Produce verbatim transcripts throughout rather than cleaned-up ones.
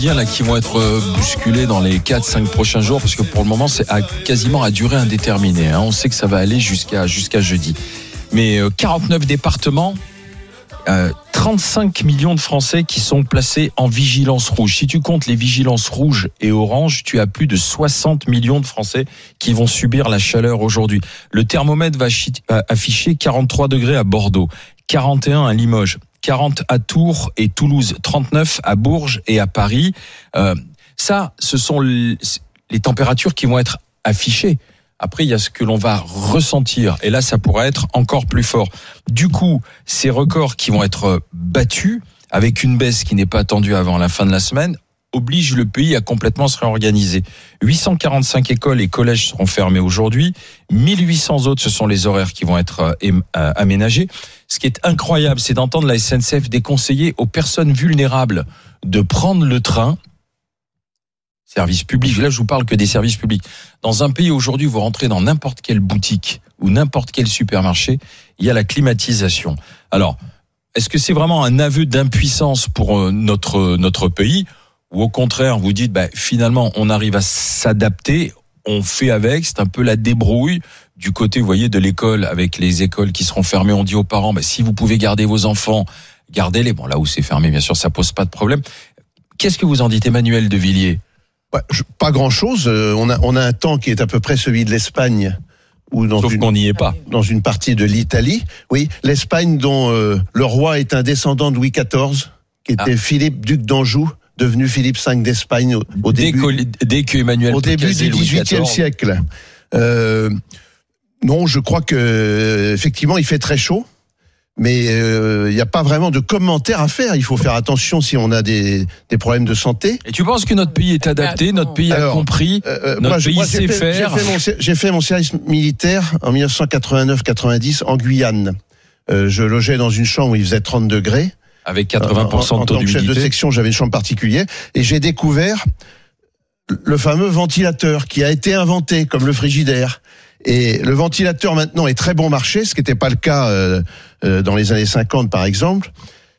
Là, qui vont être bousculés dans les quatre cinq prochains jours, parce que pour le moment c'est à, quasiment à durée indéterminée, hein. On sait que ça va aller jusqu'à, jusqu'à jeudi, mais euh, quarante-neuf départements, euh, trente-cinq millions de Français qui sont placés en vigilance rouge. Si tu comptes les vigilances rouges et oranges, tu as plus de soixante millions de Français qui vont subir la chaleur aujourd'hui. Le thermomètre va afficher quarante-trois degrés à Bordeaux, quarante et un à Limoges, quarante à Tours et Toulouse, trente-neuf à Bourges et à Paris. Euh, ça, ce sont les, les températures qui vont être affichées. Après, il y a ce que l'on va ressentir. Et là, ça pourrait être encore plus fort. Du coup, ces records qui vont être battus, avec une baisse qui n'est pas attendue avant la fin de la semaine, obligent le pays à complètement se réorganiser. huit cent quarante-cinq écoles et collèges seront fermés aujourd'hui. mille huit cents autres, ce sont les horaires qui vont être euh, aménagés. Ce qui est incroyable, c'est d'entendre la S N C F déconseiller aux personnes vulnérables de prendre le train. Service public, là je vous parle que des services publics. Dans un pays aujourd'hui, vous rentrez dans n'importe quelle boutique ou n'importe quel supermarché, il y a la climatisation. Alors, est-ce que c'est vraiment un aveu d'impuissance pour notre, notre pays ? Ou au contraire, vous dites, bah, finalement, on arrive à s'adapter, on fait avec, c'est un peu la débrouille. Du côté, vous voyez, de l'école, avec les écoles qui seront fermées, on dit aux parents, bah, si vous pouvez garder vos enfants, gardez-les. Bon, là où c'est fermé, bien sûr, ça pose pas de problème. Qu'est-ce que vous en dites, Emmanuel de Villiers ? Ouais, je, pas grand-chose. Euh, on a, on a un temps qui est à peu près celui de l'Espagne. Ou dans Sauf une, qu'on n'y est pas. Dans une partie de l'Italie. Oui, l'Espagne dont euh, le roi est un descendant de Louis quatorze, qui était ah. Philippe, duc d'Anjou, devenu Philippe cinq d'Espagne au, au dès début, dès que Emmanuel au début du dix-huitième siècle. Euh, non, je crois que effectivement, il fait très chaud. Mais il euh, n'y a pas vraiment de commentaires à faire. Il faut faire attention si on a des, des problèmes de santé. Et tu penses que notre pays est adapté, notre pays Alors, a compris, euh, notre moi, pays moi, sait j'ai fait, faire j'ai fait, mon, j'ai fait mon service militaire en dix-neuf cent quatre-vingt-neuf quatre-vingt-dix en Guyane. Euh, je logeais dans une chambre où il faisait trente degrés. Avec quatre-vingts pour cent de taux d'humidité. En tant que chef de section, j'avais une chambre particulière. Et j'ai découvert le fameux ventilateur qui a été inventé comme le frigidaire. Et le ventilateur maintenant est très bon marché, ce qui n'était pas le cas euh, euh, dans les années cinquante par exemple.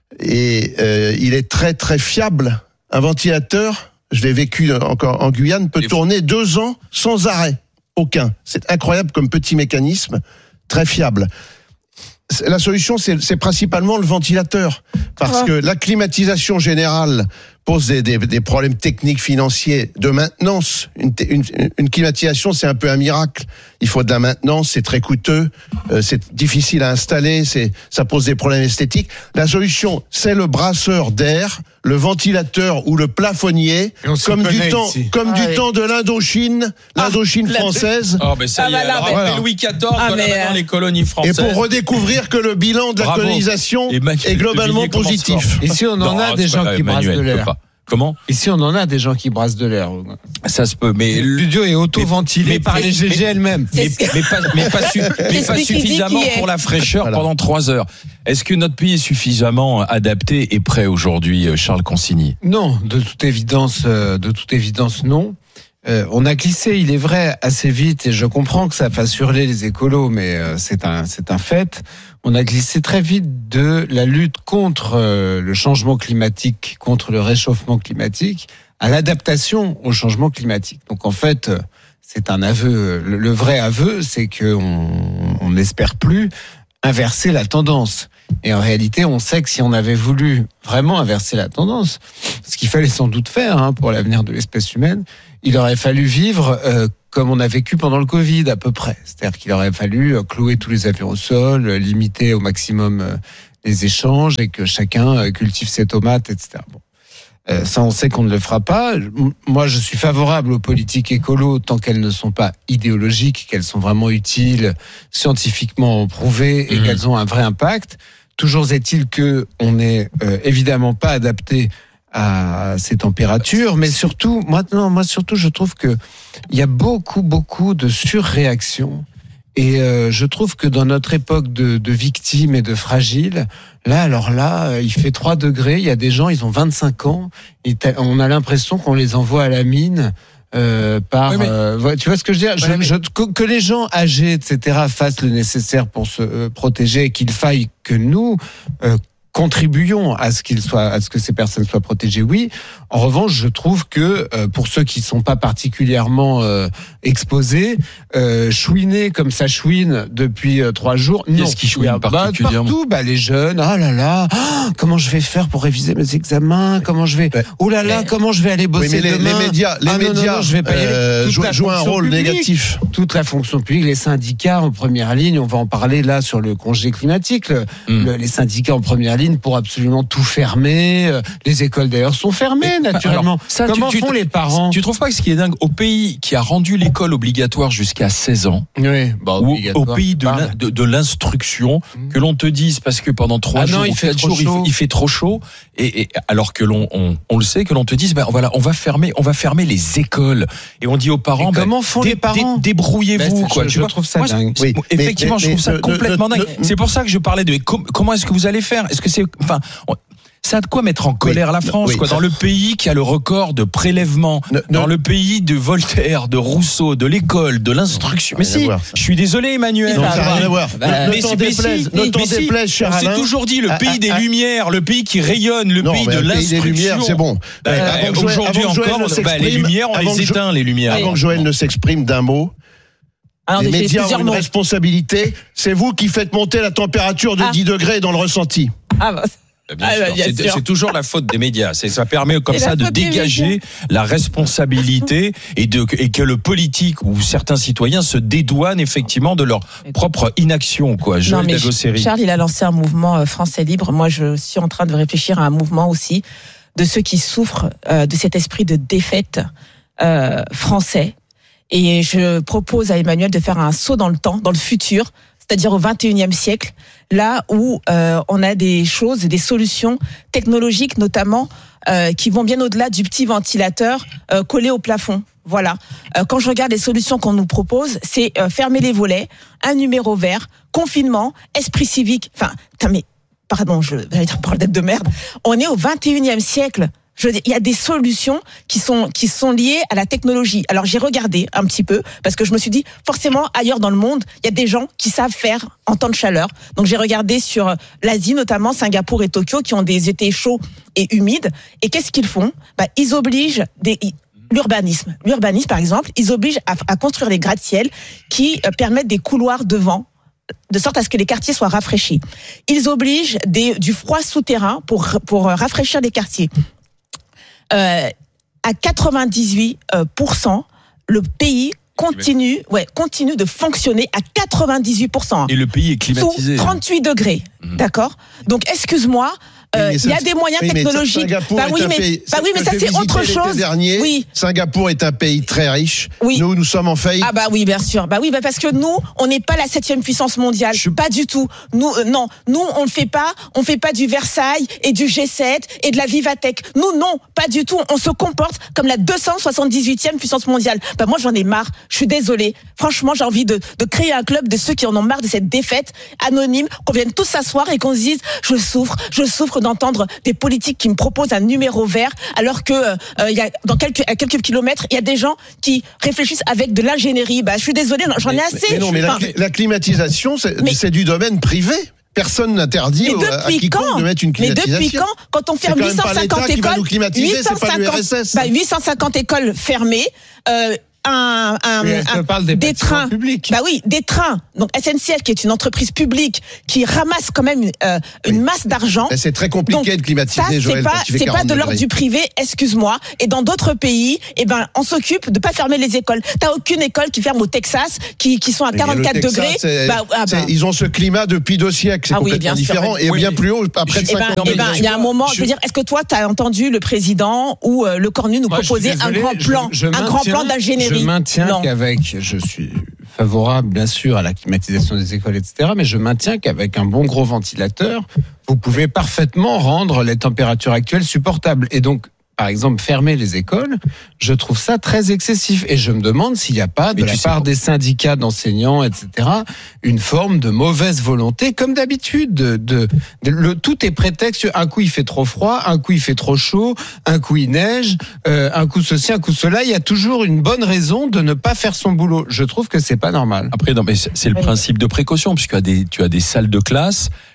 Et euh, il est très très fiable. Un ventilateur, je l'ai vécu encore en Guyane, peut Et tourner vous... deux ans sans arrêt, aucun. C'est incroyable comme petit mécanisme, très fiable. La solution, c'est, c'est principalement le ventilateur, parce ah. que la climatisation générale pose des, des, des problèmes techniques, financiers, de maintenance. Une, une, une climatisation, c'est un peu un miracle. Il faut de la maintenance, c'est très coûteux, euh, c'est difficile à installer, c'est, ça pose des problèmes esthétiques. La solution, c'est le brasseur d'air, le ventilateur ou le plafonnier, comme du temps, ici. comme ah, du oui. temps de l'Indochine, l'Indochine ah, française. Oh, mais ça ah, y est, bah, alors, voilà. Louis quatorze, ah, voilà, maintenant, les colonies françaises. Et pour redécouvrir que le bilan de la Bravo. colonisation est globalement positif. Ici, on en a des gens qui brassent de l'air. Comment ? Ici, on en a des gens qui brassent de l'air. Ça se peut, mais le studio est auto-ventilé par les G G elles-mêmes. Mais, mais pas, mais pas, su, mais pas suffisamment pour la fraîcheur voilà. pendant trois heures. Est-ce que notre pays est suffisamment adapté et prêt aujourd'hui, Charles Consigny ? Non, de toute évidence, de toute évidence, non. Euh, on a glissé, il est vrai, assez vite, et je comprends que ça fasse hurler les écolos, mais euh, c'est un, c'est un fait. On a glissé très vite de la lutte contre euh, le changement climatique, contre le réchauffement climatique, à l'adaptation au changement climatique. Donc en fait, euh, c'est un aveu. Le, le vrai aveu, c'est qu'on on n'espère plus inverser la tendance. Et en réalité, on sait que si on avait voulu vraiment inverser la tendance, ce qu'il fallait sans doute faire hein, pour l'avenir de l'espèce humaine, il aurait fallu vivre euh, comme on a vécu pendant le Covid à peu près. C'est-à-dire qu'il aurait fallu euh, clouer tous les avions au sol, euh, limiter au maximum euh, les échanges et que chacun euh, cultive ses tomates, et cetera. Bon. Euh, ça, on sait qu'on ne le fera pas. Moi, je suis favorable aux politiques écolo tant qu'elles ne sont pas idéologiques, qu'elles sont vraiment utiles, scientifiquement prouvées et mmh. qu'elles ont un vrai impact. Toujours est-il que on n'est euh, évidemment pas adapté à ces températures, mais surtout, maintenant, moi surtout, je trouve que il y a beaucoup, beaucoup de surréactions. Et euh, je trouve que dans notre époque de, de victimes et de fragiles, là, alors là, il fait trois degrés, il y a des gens, ils ont vingt-cinq ans, et on a l'impression qu'on les envoie à la mine. Euh, par, oui, mais... euh, tu vois ce que je veux dire je, mais... je, que, que les gens âgés, et cetera, fassent le nécessaire pour se euh, protéger et qu'il faille que nous, euh, contribuons à ce qu'il soit, à ce que ces personnes soient protégées. Oui. En revanche, je trouve que euh, pour ceux qui sont pas particulièrement euh, exposés, euh, chouiner comme ça chouine depuis euh, trois jours. Qui non. est-ce qui chouine bah, particulièrement ? Partout, bah les jeunes. Ah là là, ah, comment je vais faire pour réviser mes examens ? Comment je vais Ouais. Oh là là, Mais, comment je vais aller bosser oui, mais les, demain ? les médias, les Ah non, non, médias non, je vais pas y aller. euh, Toute jouent, la jouent un fonction rôle publique. négatif. Toute la fonction publique, les syndicats en première ligne, on va en parler là sur le congé climatique, le, Mm. le, les syndicats en première ligne pour absolument tout fermer, euh, les écoles d'ailleurs sont fermées Mais, naturellement. alors, ça, Comment tu- tu- font les parents ? Tu trouves pas que ce qui est dingue, au pays qui a rendu l'école obligatoire jusqu'à seize ans, Oui, bah, ou au obligatoire, pays de, parle. l'in- de, de l'instruction, Mm. que l'on te dise parce que pendant trois Ah jours non, il ou fait quatre trop jours il chaud. fait, il fait trop chaud, et, et alors que l'on on, on le sait, que l'on te dise ben voilà, on va fermer, on va fermer les écoles, et on dit aux parents Et ben, comment font dé- les parents ? dé- débrouillez-vous Ben, quoi. je, tu je vois. trouve ça Moi, je- dingue. Oui, mais- Effectivement, mais- je trouve mais ça ne- complètement ne- dingue. ne- C'est pour ça que je parlais de com- comment est-ce que vous allez faire. Est-ce que c'est, enfin, on- ça a de quoi mettre en colère Oui, la France, oui. quoi, dans le pays qui a le record de prélèvements, Ne- dans ne- le pays de Voltaire, de Rousseau, de l'école, de l'instruction. Mais Rien à si, voir, ça. je suis désolé, Emmanuel. Non, ça n'a rien à voir. Bah, Ne- mais Ne t'en si, mais déplaise, si, ne t'en mais si. déplaise, cher On s'est Alain. toujours dit le Ah, pays ah, des ah. lumières, le pays qui rayonne, le Non, pays mais de le pays des l'instruction. Lumières, c'est bon. Bah, Euh, bah, avant que Joël- aujourd'hui avant que Joël encore, ne bah, les s'exprime, lumières, on avant les que Jo- éteint, les lumières. Avant que Joël ne s'exprime d'un mot, Alors, les j'ai médias ont plusieurs une mots. responsabilité. C'est vous qui faites monter la température de Ah. dix degrés dans le ressenti. Ah, bah, Bien Ah, sûr. bah, bien C'est, sûr. c'est toujours la faute des médias. C'est, ça permet comme C'est ça la de faute des dégager la responsabilité et, de, et que le politique ou certains citoyens se dédouanent effectivement de leur propre inaction. Quoi. non, Joël mais Dagosseri. Charles, il a lancé un mouvement euh, Français libre. Moi, je suis en train de réfléchir à un mouvement aussi de ceux qui souffrent euh, de cet esprit de défaite euh, français. Et je propose à Emmanuel de faire un saut dans le temps, dans le futur, c'est-à-dire au vingt et unième siècle, là où euh, on a des choses, des solutions technologiques notamment, euh, qui vont bien au-delà du petit ventilateur euh, collé au plafond. Voilà. Euh, quand je regarde les solutions qu'on nous propose, c'est euh, fermer les volets, un numéro vert, confinement, esprit civique. Enfin, putain, mais pardon, je vais dire parole d'être de merde. On est au vingt et unième siècle. Je veux dire, il y a des solutions qui sont qui sont liées à la technologie. Alors j'ai regardé un petit peu parce que je me suis dit forcément ailleurs dans le monde, il y a des gens qui savent faire en temps de chaleur. Donc j'ai regardé sur l'Asie, notamment Singapour et Tokyo, qui ont des étés chauds et humides. Et qu'est-ce qu'ils font ? Bah, ils obligent des l'urbanisme. L'urbanisme, par exemple, ils obligent à, à construire des gratte-ciel qui euh, permettent des couloirs de vent, de sorte à ce que les quartiers soient rafraîchis. Ils obligent des, du froid souterrain pour pour rafraîchir les quartiers. Euh, à quatre-vingt-dix-huit pour cent, le pays continue, ouais, continue de fonctionner à quatre-vingt-dix-huit pour cent. Et le pays est climatisé. Sous trente-huit degrés, Mmh. d'accord ? Donc, excuse-moi, euh, Oui, mais il y a ça, des moyens oui, mais technologiques. Singapour Bah est oui, un mais, pays- bah oui, mais que ça j'ai c'est visité autre l'été chose. dernier. Oui. Singapour est un pays très riche. Oui. Nous, nous sommes en faillite. Ah bah oui, bien sûr. Bah oui, bah parce que nous, on n'est pas la septième puissance mondiale. Je- Pas du tout. Nous, euh, non, nous, on ne fait pas, on fait pas du Versailles et du G sept et de la Vivatech. Nous, non, pas du tout. On se comporte comme la deux cent soixante-dix-huitième puissance mondiale. Bah moi, j'en ai marre. Je suis désolée. Franchement, j'ai envie de, de créer un club de ceux qui en ont marre de cette défaite anonyme, qu'on vienne tous s'asseoir et qu'on se dise, je souffre, je souffre d'entendre des politiques qui me proposent un numéro vert, alors que euh, il y a dans quelques à quelques kilomètres, il y a des gens qui réfléchissent avec de l'ingénierie. Bah, je suis désolée, j'en ai Mais- assez. mais non, mais la, Enfin, la climatisation, c'est Mais- c'est du domaine privé. Personne n'interdit Mais au- à depuis quiconque quand de mettre une Mais climatisation. depuis quand Quand on C'est ferme quand même huit pas cent cinquante l'État qui va écoles, nous climatiser, c'est pas l'U R S S. bah, huit cent cinquante écoles fermées, euh, un, un, Oui, est-ce un- que parle des, des bâtiments trains. publics. Bah oui, des trains. Donc S N C F, qui est une entreprise publique qui ramasse quand même euh, une Oui. masse d'argent. Mais c'est très compliqué Donc, de climatiser, Ça, c'est Joël, pas, quand il fait c'est pas quarante de l'ordre degrés. du privé, excuse-moi. Et dans d'autres pays, eh ben, on s'occupe de pas fermer les écoles. T'as aucune école qui ferme au Texas, qui, qui sont à Mais quarante-quatre le Texas, degrés. c'est- Bah, ah c'est- bah. Ils ont ce climat depuis deux siècles, c'est Ah oui, complètement bien sûr, différent oui. et Oui, bien mais- plus haut, à près de Eh ben, cinquante eh ben, il y a un moment, je veux dire, est-ce que toi, tu as entendu le président ou euh, le Cornu nous Moi, je suis proposer un désolé, grand je- plan, je un grand maintiens- plan d'ingénierie? Je maintiens Non. qu'avec, je suis favorable bien sûr à la climatisation des écoles, et cetera. Mais je maintiens qu'avec un bon gros ventilateur, vous pouvez parfaitement rendre les températures actuelles supportables. Et donc, par exemple, fermer les écoles, je trouve ça très excessif. Et je me demande s'il n'y a pas, de Mais la tu sais part pas. des syndicats d'enseignants, et cetera, une forme de mauvaise volonté, comme d'habitude. De, de, de- le, tout est prétexte. Un coup, il fait trop froid, un coup, il fait trop chaud, un coup, il neige, euh, un coup ceci, un coup cela. Il y a toujours une bonne raison de ne pas faire son boulot. Je trouve que c'est pas normal. Après, non, mais c'est c'est le Oui. principe de précaution, puisque tu as des, tu as des salles de classe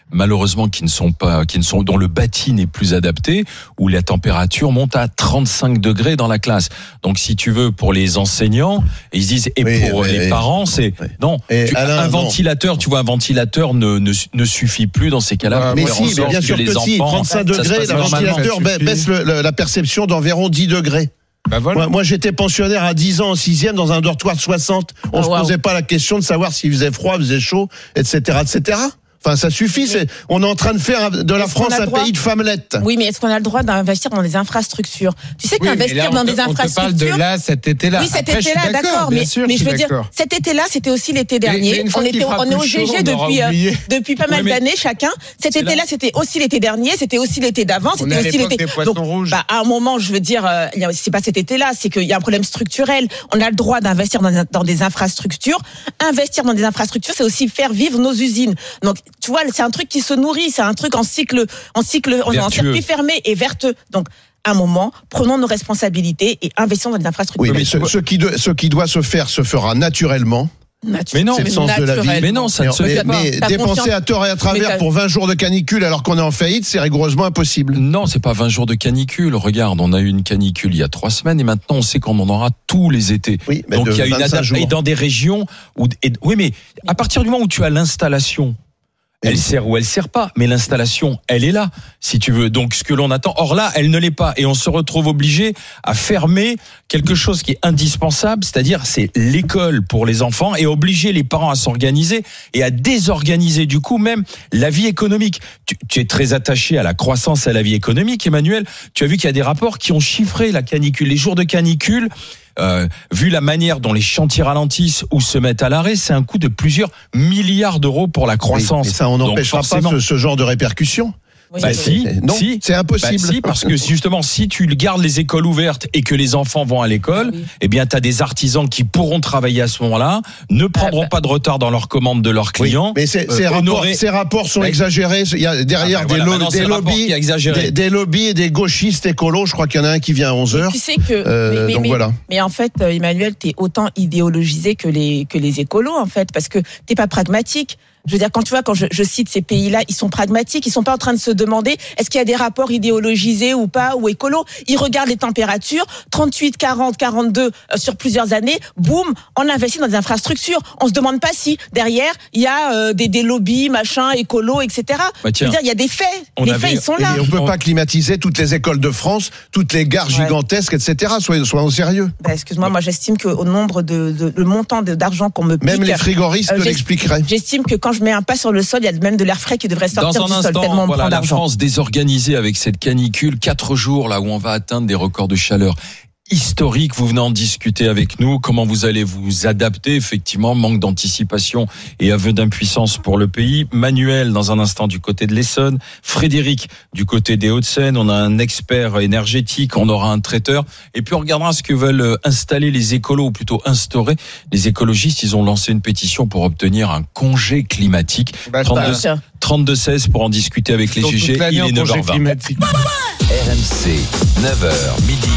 malheureusement qui ne sont pas, qui ne sont, dont le bâti n'est plus adapté, où la température monte à trente-cinq degrés dans la classe. Donc si tu veux, pour les enseignants, ils se disent, et oui, pour oui, les oui. parents, c'est oui. non. Tu, Alain, un ventilateur, non. tu vois, un ventilateur ne, ne ne suffit plus dans ces cas-là. Mais si, mais bien sûr que, que si. trente-cinq degrés, le ventilateur baisse le, le, la perception d'environ dix degrés. Bah voilà. Moi, moi, j'étais pensionnaire à dix ans en sixième dans un dortoir de soixante. On oh, se wow. posait pas la question de savoir s'il faisait froid, il faisait chaud, et cetera, et cetera. Enfin, ça suffit. C'est, on est en train de faire de la France un pays de femmelettes. Oui, mais est-ce qu'on a le droit d'investir dans des infrastructures ? Tu sais qu'investir oui, dans des infrastructures. On te parle de là, cet été-là. Oui, cet Après, été-là, d'accord. d'accord mais sûr, mais je veux dire, cet été-là, c'était aussi l'été dernier. On était, on est au G G depuis euh, depuis pas mal oui, d'années chacun. Cet été-là, c'était aussi l'été dernier. C'était aussi l'été d'avant. C'était aussi l'été. Donc, bah, à un moment, je veux dire, euh, c'est pas cet été-là, c'est qu'il y a un problème structurel. On a le droit d'investir dans, dans des infrastructures. Investir dans des infrastructures, c'est aussi faire vivre nos usines. Donc, tu vois, c'est un truc qui se nourrit, c'est un truc en cycle, en cycle, en circuit fermé et vertueux. Donc, à un moment, prenons nos responsabilités et investissons dans des infrastructures. Oui, mais ce, ce, qui de, ce qui doit se faire se fera naturellement. Nature. Mais non, c'est le sens de la vie. Mais non, ça ne se fait pas. Mais dépenser à tort et à travers pour vingt jours de canicule alors qu'on est en faillite, c'est rigoureusement impossible. Non, c'est pas vingt jours de canicule. Regarde, on a eu une canicule il y a trois semaines et maintenant on sait qu'on en aura tous les étés. Oui, mais donc il y a une adaptation. Et dans des régions où, et, oui, mais à partir du moment où tu as l'installation. Elle sert ou elle sert pas, mais l'installation, elle est là, si tu veux. Donc, ce que l'on attend, or là, elle ne l'est pas. Et on se retrouve obligé à fermer quelque chose qui est indispensable, c'est-à-dire c'est l'école pour les enfants et obliger les parents à s'organiser et à désorganiser du coup même la vie économique. Tu, tu es très attaché à la croissance et à la vie économique, Emmanuel. Tu as vu qu'il y a des rapports qui ont chiffré la canicule, les jours de canicule. Euh, vu la manière dont les chantiers ralentissent ou se mettent à l'arrêt, c'est un coût de plusieurs milliards d'euros pour la croissance. Oui, et ça, on n'empêchera pas ce, ce genre de répercussions. Oui, bah si, non, si, c'est impossible. Bah si, parce que justement, si tu gardes les écoles ouvertes et que les enfants vont à l'école, oui. eh bien, t'as des artisans qui pourront travailler à ce moment-là, ne prendront ah bah. pas de retard dans leurs commandes de leurs clients. Oui, mais c'est, ces, euh, rapports, honorer... ces rapports sont bah, exagérés. Il y a derrière ah bah, des, voilà, lo- des lobbies, des, des lobbies et des gauchistes écolos. Je crois qu'il y en a un qui vient à onze heures. Tu sais que, euh, mais, mais, donc mais, voilà. Mais en fait, Emmanuel, t'es autant idéologisé que les que les écolos, en fait, parce que t'es pas pragmatique. Je veux dire, quand tu vois, quand je, je cite ces pays-là, ils sont pragmatiques, ils sont pas en train de se demander est-ce qu'il y a des rapports idéologisés ou pas, ou écolos. Ils regardent les températures, trente-huit, quarante, quarante-deux euh, sur plusieurs années, boum, on investit dans des infrastructures. On se demande pas si derrière il y a euh, des, des lobbies, machin, écolos, et cetera. Bah, je veux dire, il y a des faits. Les avait... faits, ils sont là. Et on peut pas climatiser toutes les écoles de France, toutes les gares ouais. gigantesques, et cetera. Soyons, soyons sérieux. Bah, excuse-moi, moi j'estime qu'au nombre de, de le montant de, d'argent qu'on me pique, même les frigoristes euh, l'expliqueraient. J'estime que quand je mets un pas sur le sol, il y a même de l'air frais qui devrait sortir Dans du un sol instant, tellement on voilà, prend la d'argent. France désorganisée avec cette canicule, quatre jours là où on va atteindre des records de chaleur historique. Vous venez en discuter avec nous. Comment vous allez vous adapter? Effectivement, manque d'anticipation et aveu d'impuissance pour le pays. Manuel, dans un instant, du côté de l'Essonne. Frédéric, du côté des Hauts-de-Seine. On a un expert énergétique. On aura un traiteur. Et puis, on regardera ce que veulent installer les écolos, ou plutôt instaurer. Les écologistes, ils ont lancé une pétition pour obtenir un congé climatique. Bah, trente-deux seize pour en discuter avec les G G. Il est neuf heures vingt. R M C, neuf heures midi.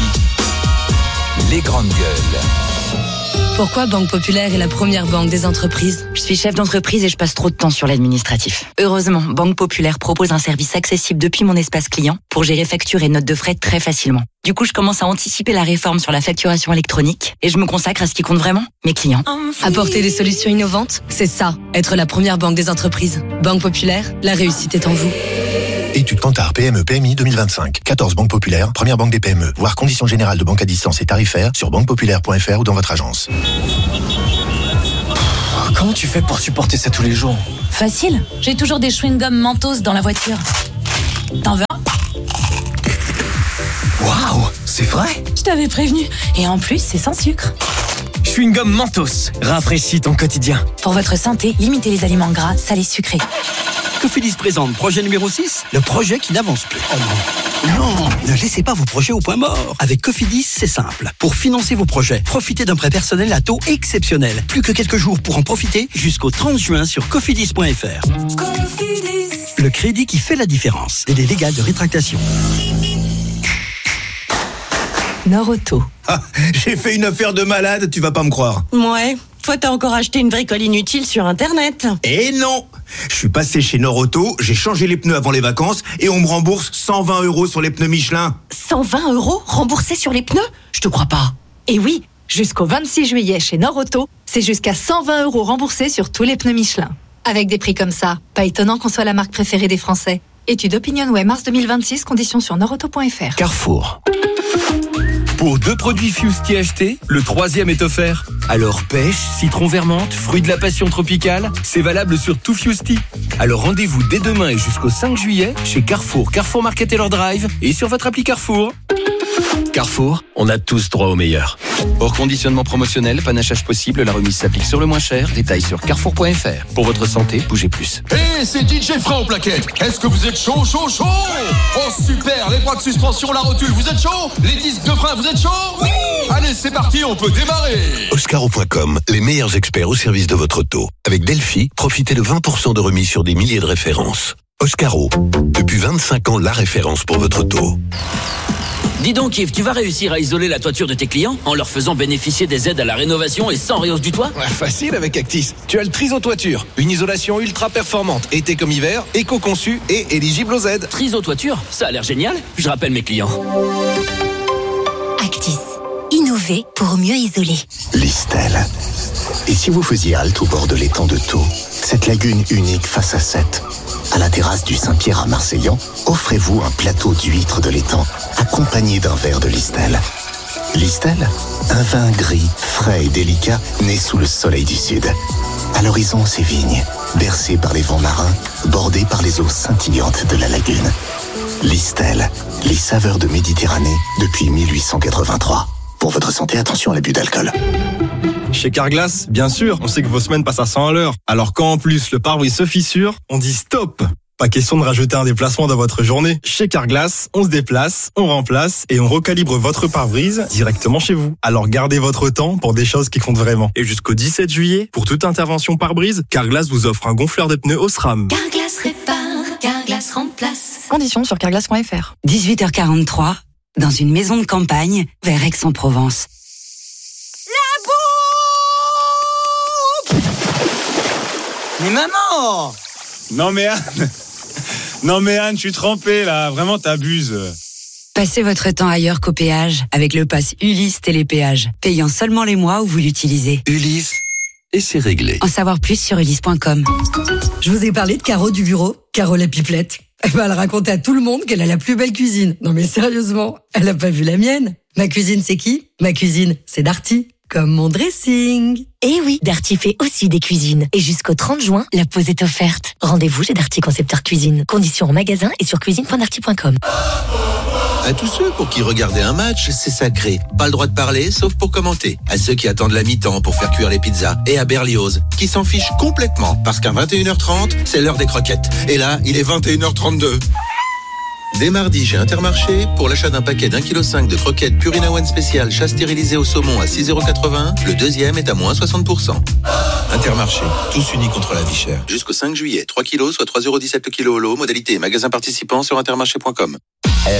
Les grandes gueules. Pourquoi Banque Populaire est la première banque des entreprises? Je suis chef d'entreprise et je passe trop de temps sur l'administratif. Heureusement, Banque Populaire propose un service accessible depuis mon espace client pour gérer factures et notes de frais très facilement. Du coup, je commence à anticiper la réforme sur la facturation électronique et je me consacre à ce qui compte vraiment, mes clients. Apporter des solutions innovantes, c'est ça, être la première banque des entreprises. Banque Populaire, la réussite est en vous. Étude Kantar P M E P M I deux mille vingt-cinq. quatorze banques populaires, première banque des P M E. Voir conditions générales de banque à distance et tarifaires sur banque populaire point f r ou dans votre agence. Comment tu fais pour supporter ça tous les jours? Facile, j'ai toujours des chewing-gums Mentos dans la voiture. T'en veux un? Waouh, c'est vrai? Je t'avais prévenu. Et en plus, c'est sans sucre. Chewing-gum Mentos, rafraîchis ton quotidien. Pour votre santé, limitez les aliments gras, salés, sucrés. Cofidis présente projet numéro six, le projet qui n'avance plus. Oh non. Non, ne laissez pas vos projets au point mort. Avec Cofidis, c'est simple. Pour financer vos projets, profitez d'un prêt personnel à taux exceptionnel. Plus que quelques jours pour en profiter jusqu'au trente juin sur cofidis point f r. Cofidis. Le crédit qui fait la différence. Délai légal de rétractation. Nord Auto. Ah, j'ai fait une affaire de malade, tu vas pas me croire. Ouais, toi t'as encore acheté une bricole inutile sur Internet. Eh non! Je suis passé chez Norauto, j'ai changé les pneus avant les vacances et on me rembourse cent vingt euros sur les pneus Michelin. cent vingt euros remboursés sur les pneus? Je te crois pas. Et oui, jusqu'au vingt-six juillet chez Norauto, c'est jusqu'à cent vingt euros remboursés sur tous les pneus Michelin. Avec des prix comme ça, pas étonnant qu'on soit la marque préférée des Français. Étude OpinionWay mars deux mille vingt-six, conditions sur norauto point f r. Carrefour. Pour deux produits Fusti achetés, le troisième est offert. Alors pêche, citron vermente, fruit de la passion tropicale, c'est valable sur tout Fusti. Alors rendez-vous dès demain et jusqu'au cinq juillet chez Carrefour, Carrefour Market et leur drive et sur votre appli Carrefour. Carrefour, on a tous droit au meilleur. Hors conditionnement promotionnel, panachage possible, la remise s'applique sur le moins cher. Détails sur carrefour point f r. Pour votre santé, bougez plus. Hé, hey, c'est D J Fra au plaquette. Est-ce que vous êtes chaud, chaud, chaud? Oh super, les bras de suspension, la rotule, vous êtes chaud? Les disques de frein, vous êtes chaud? Oui. Allez, c'est parti, on peut démarrer. Oscaro point com, les meilleurs experts au service de votre auto. Avec Delphi, profitez de vingt pour cent de remise sur des milliers de références. Oscaro, depuis vingt-cinq ans, la référence pour votre auto. Dis donc Yves, tu vas réussir à isoler la toiture de tes clients en leur faisant bénéficier des aides à la rénovation et sans réhausse du toit? Ouais, facile avec Actis. Tu as le Triso Toiture, une isolation ultra performante, été comme hiver, éco-conçue et éligible aux aides. Triso Toiture, ça a l'air génial. Je rappelle mes clients. Actis, innover pour mieux isoler. Listel. Et si vous faisiez halte au bord de l'étang de Thau, cette lagune unique face à Sète, à la terrasse du Saint-Pierre à Marseillan, offrez-vous un plateau d'huîtres de l'étang accompagné d'un verre de Listel. Listel, un vin gris, frais et délicat né sous le soleil du sud. À l'horizon, ces vignes, bercées par les vents marins, bordées par les eaux scintillantes de la lagune. Listel, les saveurs de Méditerranée depuis mille huit cent quatre-vingt-trois. Pour votre santé, attention à l'abus d'alcool. Chez Carglass, bien sûr, on sait que vos semaines passent à cent à l'heure. Alors quand en plus le pare-brise se fissure, on dit stop. Pas question de rajouter un déplacement dans votre journée. Chez Carglass, on se déplace, on remplace et on recalibre votre pare-brise directement chez vous. Alors gardez votre temps pour des choses qui comptent vraiment. Et jusqu'au dix-sept juillet, pour toute intervention pare-brise, Carglass vous offre un gonfleur de pneus Osram. Carglass répare, Carglass remplace. Conditions sur carglass point f r. dix-huit heures quarante-trois, dans une maison de campagne, vers Aix-en-Provence. Mais maman! Non mais Anne, non mais Anne, je suis trempé là, vraiment t'abuses. Passez votre temps ailleurs qu'au péage avec le pass Ulysse Télépéage, payant seulement les mois où vous l'utilisez. Ulysse, et c'est réglé. En savoir plus sur ulysse point com. Je vous ai parlé de Caro du bureau, Caro la pipelette. Elle va raconter à tout le monde qu'elle a la plus belle cuisine. Non mais sérieusement, elle a pas vu la mienne. Ma cuisine c'est qui? Ma cuisine c'est Darty. Comme mon dressing. Eh oui, Darty fait aussi des cuisines. Et jusqu'au trente juin, la pause est offerte. Rendez-vous chez Darty Concepteur Cuisine. Conditions en magasin et sur cuisine point darty point com. À tous ceux pour qui regarder un match, c'est sacré. Pas le droit de parler, sauf pour commenter. À ceux qui attendent la mi-temps pour faire cuire les pizzas. Et à Berlioz, qui s'en fichent complètement. Parce qu'à vingt et une heures trente, c'est l'heure des croquettes. Et là, il est vingt et une heures trente-deux. Dès mardi chez Intermarché, pour l'achat d'un paquet d'un kilo cinq de croquettes Purina One spécial chasse stérilisée au saumon à six euros quatre-vingts, le deuxième est à moins soixante pour cent. Intermarché, tous unis contre la vie chère. Jusqu'au cinq juillet, trois kilos, soit trois euros dix-sept le kilo au lot, modalité magasin participant sur intermarché point com.